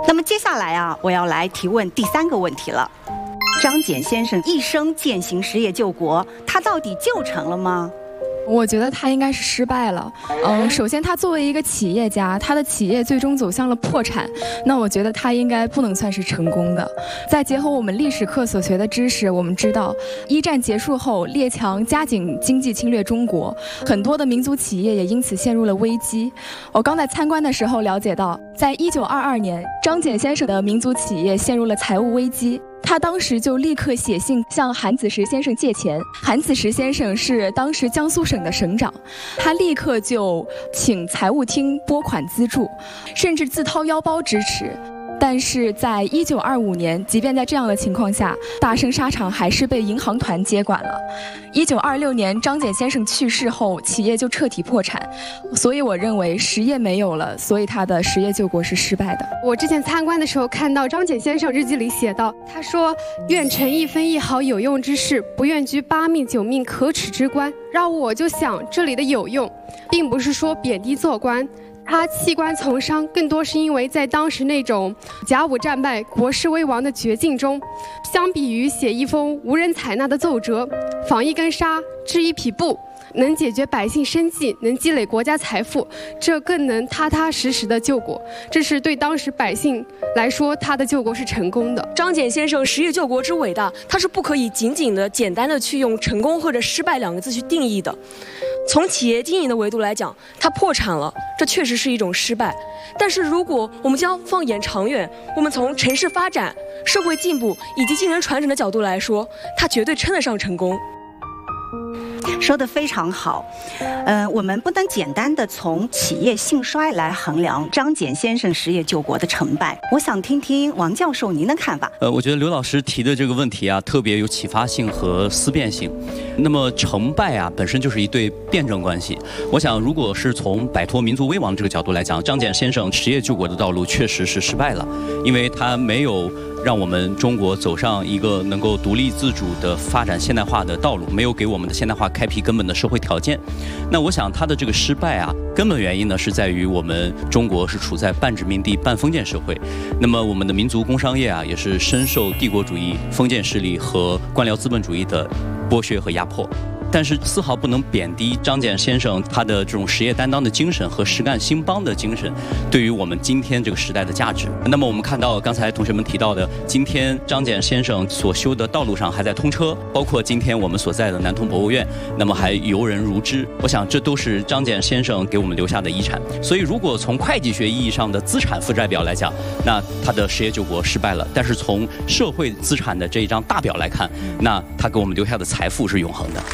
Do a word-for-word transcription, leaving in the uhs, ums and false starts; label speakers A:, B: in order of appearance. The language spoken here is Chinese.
A: 那么接下来啊，我要来提问第三个问题了。张謇先生一生践行实业救国，他到底救成了吗？
B: 我觉得他应该是失败了。嗯，首先他作为一个企业家，他的企业最终走向了破产，那我觉得他应该不能算是成功的。再结合我们历史课所学的知识，我们知道一战结束后，列强加紧经济侵略中国，很多的民族企业也因此陷入了危机。我刚在参观的时候了解到，在一九二二年，张謇先生的民族企业陷入了财务危机。他当时就立刻写信向韩子时先生借钱，韩子时先生是当时江苏省的省长，他立刻就请财务厅拨款资助，甚至自掏腰包支持。但是在一九二五年，即便在这样的情况下，大生纱厂还是被银行团接管了。一九二六年，张謇先生去世后，企业就彻底破产。所以我认为实业没有了，所以他的实业救国是失败的。
C: 我之前参观的时候看到张謇先生日记里写道，他说：“愿成一分一毫有用之事，不愿居八命九命可耻之官。”让我就想，这里的有用，并不是说贬低做官。他弃官从商，更多是因为在当时那种甲午战败、国势危亡的绝境中，相比于写一封无人采纳的奏折，纺一根纱、织一匹布，能解决百姓生计，能积累国家财富，这更能踏踏实实的救国。这是对当时百姓来说，他的救国是成功的。
D: 张謇先生实业救国之伟大，他是不可以仅仅的、简单的去用成功或者失败两个字去定义的。从企业经营的维度来讲，它破产了，这确实是一种失败。但是如果我们将放眼长远，我们从城市发展、社会进步以及精神传承的角度来说，它绝对称得上成功。
A: 说得非常好，呃，我们不能简单的从企业兴衰来衡量张謇先生实业救国的成败。我想听听王教授您的看法。
E: 呃，我觉得刘老师提的这个问题啊，特别有启发性和思辨性。那么成败啊，本身就是一对辩证关系。我想，如果是从摆脱民族危亡这个角度来讲，张謇先生实业救国的道路确实是失败了，因为他没有让我们中国走上一个能够独立自主的发展现代化的道路，没有给我们的现代化开辟根本的社会条件。那我想他的这个失败啊，根本原因呢是在于我们中国是处在半殖民地半封建社会，那么我们的民族工商业啊也是深受帝国主义、封建势力和官僚资本主义的剥削和压迫。但是丝毫不能贬低张謇先生他的这种实业担当的精神和实干兴邦的精神对于我们今天这个时代的价值。那么我们看到刚才同学们提到的，今天张謇先生所修的道路上还在通车，包括今天我们所在的南通博物院，那么还游人如织。我想这都是张謇先生给我们留下的遗产。所以如果从会计学意义上的资产负债表来讲，那他的实业救国失败了。但是从社会资产的这一张大表来看，那他给我们留下的财富是永恒的。